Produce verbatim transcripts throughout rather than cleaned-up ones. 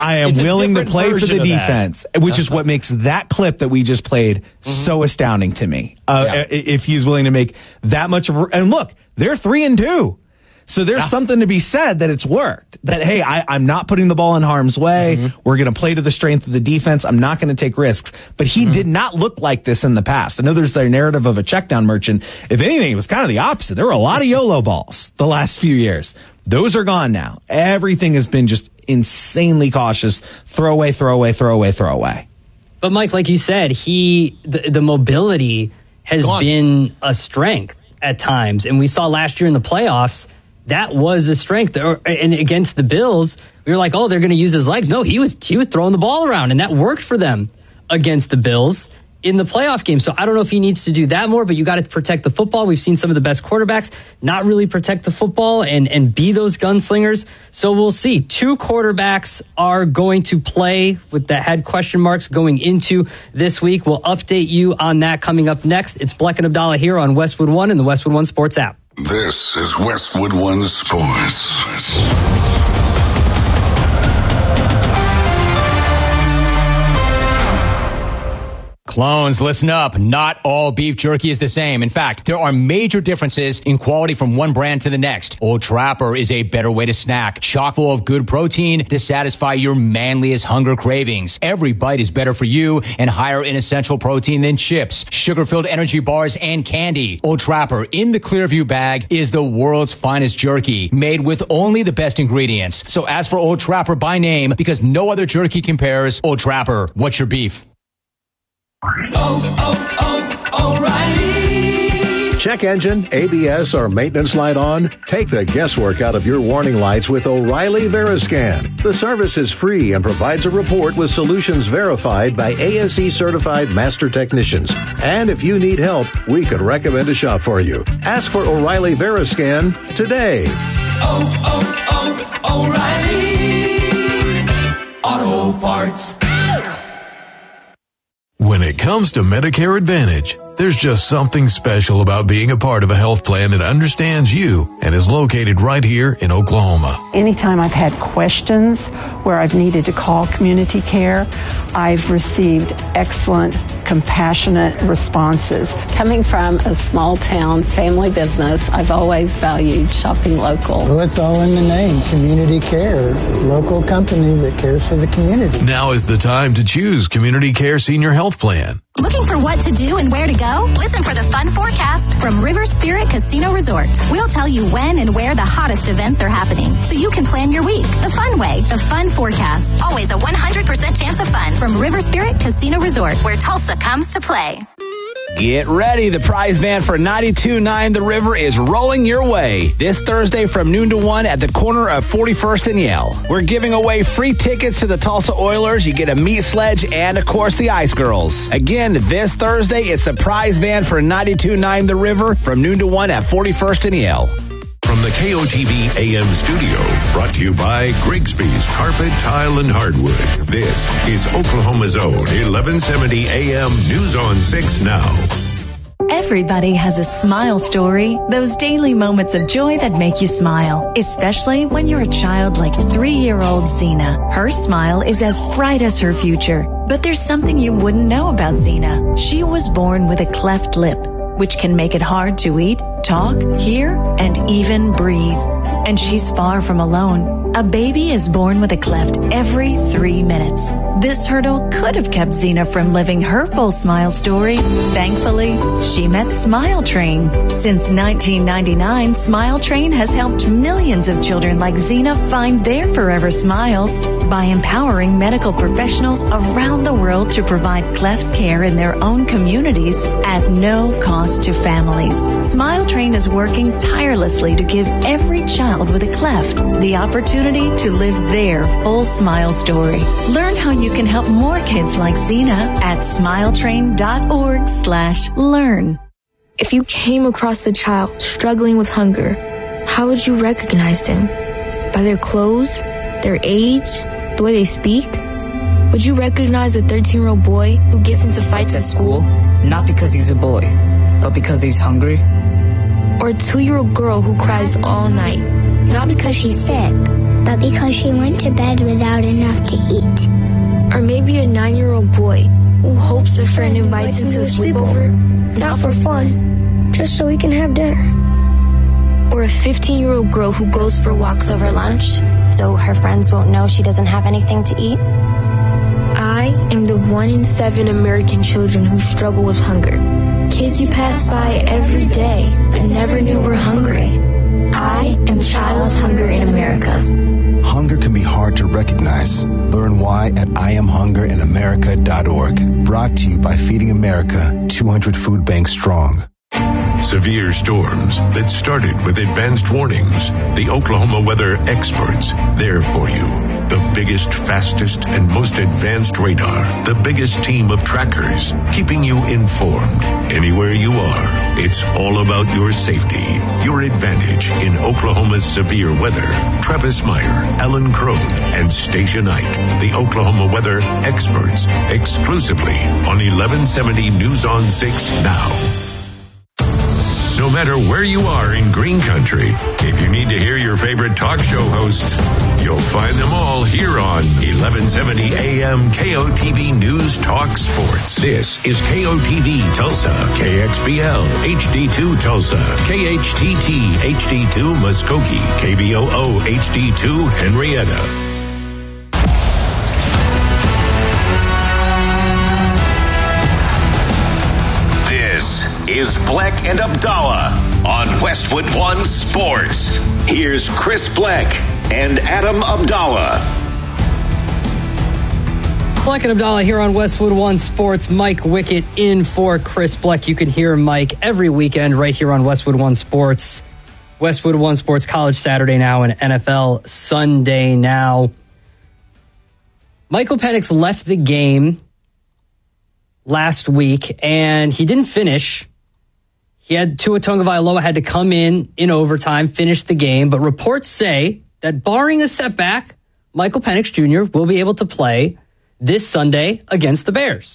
I am willing to play for the defense, which is what makes that clip that we just played mm-hmm. so astounding to me. Uh, yeah. If he's willing to make that much of a, and look, they're three and two. So there's yeah. something to be said that it's worked. That, hey, I, I'm not putting the ball in harm's way. Mm-hmm. We're going to play to the strength of the defense. I'm not going to take risks. But he mm-hmm. did not look like this in the past. I know there's the narrative of a checkdown merchant. If anything, it was kind of the opposite. There were a lot of YOLO balls the last few years. Those are gone now. Everything has been just insanely cautious. Throw away, throw away, throw away, throw away. But, Mike, like you said, he the, the mobility has been a strength at times. And we saw last year in the playoffs, that was a strength. And against the Bills, we were like, oh, they're going to use his legs. No, he was he was throwing the ball around, and that worked for them against the Bills in the playoff game. So I don't know if he needs to do that more, but you got to protect the football. We've seen some of the best quarterbacks not really protect the football and, and be those gunslingers. So we'll see. Two quarterbacks are going to play with the head question marks going into this week. We'll update you on that coming up next. It's Bleck and Abdallah here on Westwood One and the Westwood One Sports app. This is Westwood One Sports. Clones, listen up. Not all beef jerky is the same. In fact, there are major differences in quality from one brand to the next. Old Trapper is a better way to snack, chock full of good protein to satisfy your manliest hunger cravings. Every bite is better for you and higher in essential protein than chips, sugar-filled energy bars, and candy. Old Trapper in the Clearview bag is the world's finest jerky, made with only the best ingredients. So ask for Old Trapper by name because no other jerky compares. Old Trapper, what's your beef? Oh, oh, oh, O'Reilly. Check engine, A B S, or maintenance light on? Take the guesswork out of your warning lights with O'Reilly Veriscan. The service is free and provides a report with solutions verified by A S E certified master technicians. And if you need help, we could recommend a shop for you. Ask for O'Reilly Veriscan today. Oh, oh, oh, O'Reilly Auto Parts. When it comes to Medicare Advantage, there's just something special about being a part of a health plan that understands you and is located right here in Oklahoma. Anytime I've had questions where I've needed to call community care, I've received excellent, compassionate responses. Coming from a small town family business, I've always valued shopping local. Well, it's all in the name, community care, local company that cares for the community. Now is the time to choose Community Care Senior Health Plan. Looking for what to do and where to go? Listen for the fun forecast from River Spirit Casino Resort. We'll tell you when and where the hottest events are happening, so you can plan your week the fun way. The fun forecast. Always a one hundred percent chance of fun from River Spirit Casino Resort, where Tulsa comes to play. Get ready. The prize van for ninety-two point nine The River is rolling your way this Thursday from noon to one at the corner of forty-first and Yale. We're giving away free tickets to the Tulsa Oilers. You get a meat sledge and, of course, the Ice Girls. Again, this Thursday, it's the prize van for ninety-two point nine The River from noon to one at forty-first and Yale. From the K O T V A M studio, brought to you by Grigsby's Carpet, Tile, and Hardwood. This is Oklahoma's Own eleven seventy A M News on six now. Everybody has a smile story, those daily moments of joy that make you smile, especially when you're a child like three-year-old Xena. Her smile is as bright as her future, but there's something you wouldn't know about Xena. She was born with a cleft lip, which can make it hard to eat, talk, hear, and even breathe. And she's far from alone. A baby is born with a cleft every three minutes. This hurdle could have kept Xena from living her full smile story. Thankfully, she met Smile Train. Since nineteen ninety-nine, Smile Train has helped millions of children like Xena find their forever smiles by empowering medical professionals around the world to provide cleft care in their own communities at no cost to families. Smile Train is working tirelessly to give every child with a cleft the opportunity to live their full smile story. Learn how you can help more kids like Xena at smiletrain.org slash learn. If you came across a child struggling with hunger, how would you recognize them? By their clothes, their age, the way they speak? Would you recognize a thirteen-year-old boy who gets into fights at school, not because he's a boy, but because he's hungry? Or a two-year-old girl who cries all night, not because she's sick, but because she went to bed without enough to eat. Or maybe a nine-year-old boy who hopes a friend invites him to the sleepover, not for fun, just so we can have dinner. Or a fifteen-year-old girl who goes for walks over lunch, so her friends won't know she doesn't have anything to eat. I am the one in seven American children who struggle with hunger. Kids you pass by every day, but never knew were hungry. I am Child Hunger in America. Hunger can be hard to recognize. Learn why at I am hunger in america dot org. Brought to you by Feeding America, two hundred food banks strong. Severe storms that started with advanced warnings. The Oklahoma weather experts, there for you. The biggest, fastest, and most advanced radar. The biggest team of trackers, keeping you informed anywhere you are. It's all about your safety, your advantage in Oklahoma's severe weather. Travis Meyer, Ellen Crone, and Stacia Knight, the Oklahoma weather experts, exclusively on eleven seventy News on six now. No matter where you are in Green Country, if you need to hear your favorite talk show hosts, you'll find them all here on eleven seventy A M K O T V News Talk Sports. This is K O T V Tulsa, K X B L H D two Tulsa, K H T T H D two Muskogee, K V O O H D two Henrietta. Is Bleck and Abdallah on Westwood One Sports. Here's Chris Bleck and Adam Abdallah. Bleck and Abdallah here on Westwood One Sports. Mike Wickett in for Chris Bleck. You can hear Mike every weekend right here on Westwood One Sports. Westwood One Sports College Saturday Now and N F L Sunday Now. Michael Penix left the game last week, and he didn't finish. He had Tua Tagovailoa had to come in in overtime, finish the game, but reports say that barring a setback, Michael Penix Junior will be able to play this Sunday against the Bears.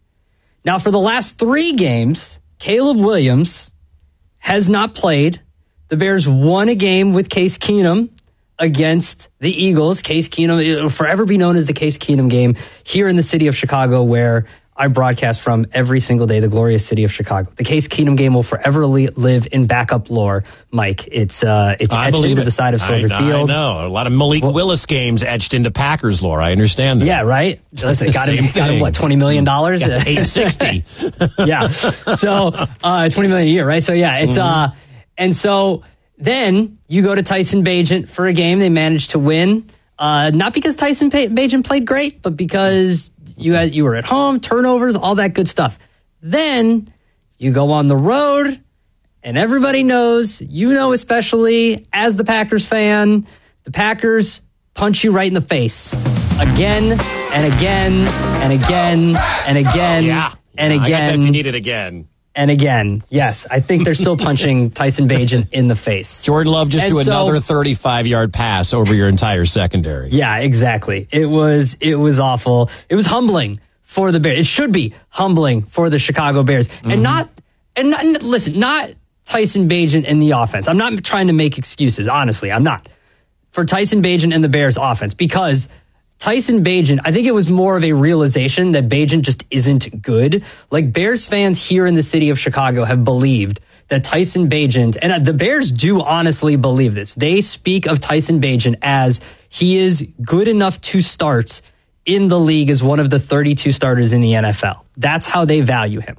Now, for the last three games, Caleb Williams has not played. The Bears won a game with Case Keenum against the Eagles. Case Keenum, it will forever be known as the Case Keenum game here in the city of Chicago, where I broadcast from every single day, the glorious city of Chicago. The Case Keenum game will forever li- live in backup lore, Mike. It's uh, it's I etched into it. the side of Soldier I, Field. I know. A lot of Malik well, Willis games etched into Packers lore. I understand that. Yeah, right? Listen, got him, got him, what, twenty million dollars? Yeah, eight sixty. Yeah. So, uh, twenty million dollars a year, right? So, yeah, it's, mm-hmm. uh, and so then you go to Tyson Bagent for a game. They managed to win. Uh, not because Tyson Bagent played great, but because you had you were at home, turnovers, all that good stuff. Then you go on the road, and everybody knows, you know, especially as the Packers fan, the Packers punch you right in the face again and again and again and again yeah. and yeah, again. I got that if you need it again. And again, yes, I think they're still punching Tyson Bagent in the face. Jordan Love just threw so, another thirty-five yard pass over your entire secondary. Yeah, exactly. It was it was awful. It was humbling for the Bears. It should be humbling for the Chicago Bears. Mm-hmm. And not and not, listen, not Tyson Bagent and the offense. I'm not trying to make excuses, honestly. I'm not. For Tyson Bagent and the Bears offense, because Tyson Bagent, I think it was more of a realization that Bagent just isn't good. Like, Bears fans here in the city of Chicago have believed that Tyson Bagent, and the Bears do honestly believe this. They speak of Tyson Bagent as he is good enough to start in the league as one of the thirty-two starters in the N F L. That's how they value him.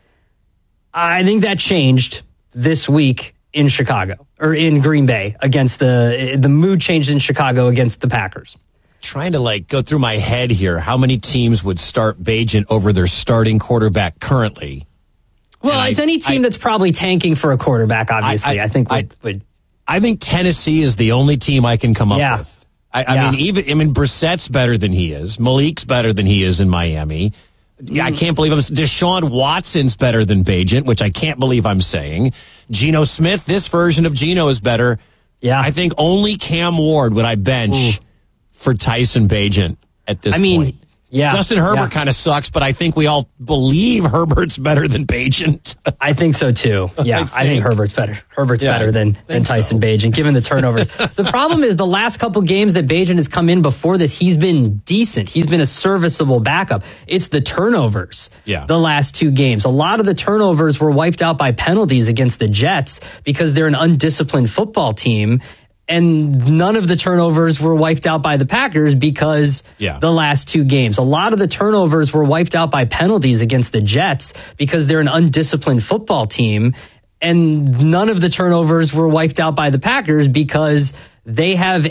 I think that changed this week in Chicago, or in Green Bay, against the, the mood changed in Chicago against the Packers. Trying to like go through my head here, how many teams would start Bagent over their starting quarterback currently? Well, and it's I, any team I, that's probably tanking for a quarterback, obviously. I, I, I think would, I, would. I think Tennessee is the only team I can come up yeah. with. I, I yeah. mean, even I mean, Brissett's better than he is. Malik's better than he is in Miami. Yeah, I can't believe I'm. Deshaun Watson's better than Bagent, which I can't believe I'm saying. Geno Smith, this version of Geno is better. Yeah, I think only Cam Ward would I bench. Ooh. For Tyson Bagent at this I mean, point. Yeah. Justin Herbert yeah. kind of sucks, but I think we all believe Herbert's better than Bagent. I think so too. Yeah, I think, I think Herbert's better. Herbert's yeah, better than, than Tyson so. Bagent, given the turnovers. The problem is the last couple games that Bagent has come in before this, he's been decent. He's been a serviceable backup. It's the turnovers. Yeah. The last two games. A lot of the turnovers were wiped out by penalties against the Jets because they're an undisciplined football team. And none of the turnovers were wiped out by the Packers because yeah. the last two games. A lot of the turnovers were wiped out by penalties against the Jets because they're an undisciplined football team. And none of the turnovers were wiped out by the Packers because they have